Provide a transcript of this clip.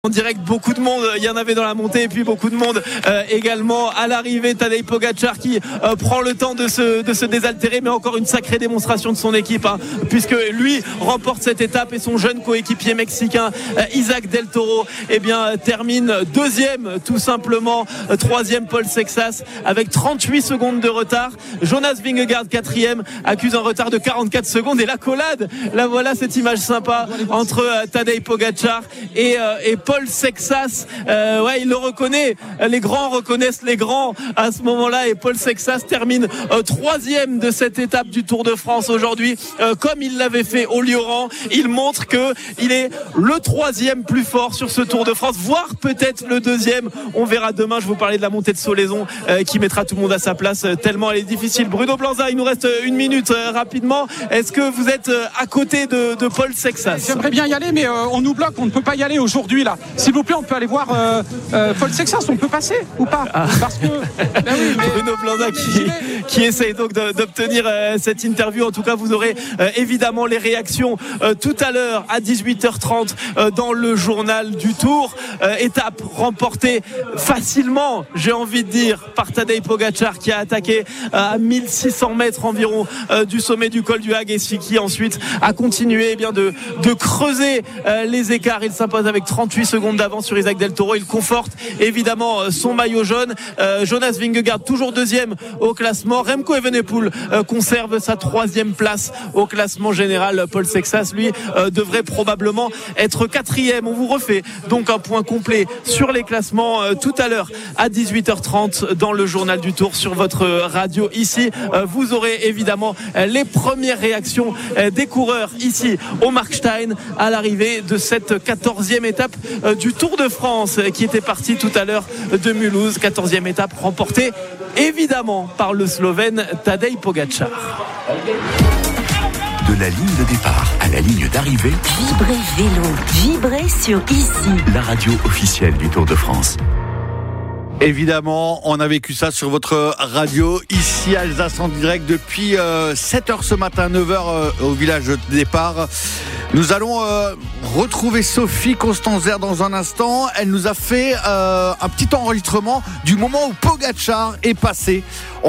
En direct, beaucoup de monde, il y en avait dans la montée et puis beaucoup de monde également à l'arrivée. Tadej Pogačar qui prend le temps de se désaltérer, mais encore une sacrée démonstration de son équipe, puisque lui remporte cette étape et son jeune coéquipier mexicain Isaac Del Toro termine deuxième tout simplement, troisième Paul Sexas avec 38 secondes de retard. Jonas Vingegaard quatrième accuse un retard de 44 secondes et l'accolade, là voilà cette image sympa entre Tadej Pogačar et Paul Sexas. Il le reconnaît, les grands reconnaissent les grands à ce moment-là, et Paul Sexas termine troisième de cette étape du Tour de France aujourd'hui, comme il l'avait fait au Lioran. Il montre qu'il est le troisième plus fort sur ce Tour de France, voire peut-être le deuxième. On verra demain. Je vous parlais de la montée de Solaison qui mettra tout le monde à sa place tellement elle est difficile. Bruno Blanza, il nous reste une minute rapidement. Est-ce que vous êtes à côté de Paul Sexas? J'aimerais bien y aller, mais on nous bloque, on ne peut pas y aller aujourd'hui là. S'il vous plaît, on peut aller voir Paul Sexas, on peut passer ou pas? Parce que Bruno Blanza qui essaye donc d'obtenir cette interview. En tout cas, vous aurez évidemment les réactions tout à l'heure à 18h30 dans le journal du Tour. Étape remportée facilement, j'ai envie de dire, par Tadej Pogačar qui a attaqué à 1600 mètres environ du sommet du col du Hague, et qui ensuite a continué de creuser les écarts. Il s'impose avec 38 secondes d'avance sur Isaac Del Toro. Il conforte évidemment son maillot jaune. Jonas Vingegaard toujours deuxième au classement. Remco Evenepoel conserve sa troisième place au classement général. Paul Sexas lui devrait probablement être quatrième. On vous refait donc un point complet sur les classements tout à l'heure à 18h30 dans le journal du Tour sur votre radio ici. Vous aurez évidemment les premières réactions des coureurs ici au Markstein à l'arrivée de cette 14e étape du Tour de France qui était parti tout à l'heure de Mulhouse. 14e étape remportée évidemment par le Slovène Tadej Pogačar. De la ligne de départ à la ligne d'arrivée, Vibrez Vélo, vibrez sur ici, la radio officielle du Tour de France. Évidemment, on a vécu ça sur votre radio, ici à Alsace en direct depuis 7h ce matin, 9h au village de départ. Nous allons retrouver Sophie Constanzer dans un instant. Elle nous a fait un petit enregistrement du moment où Pogačar est passé.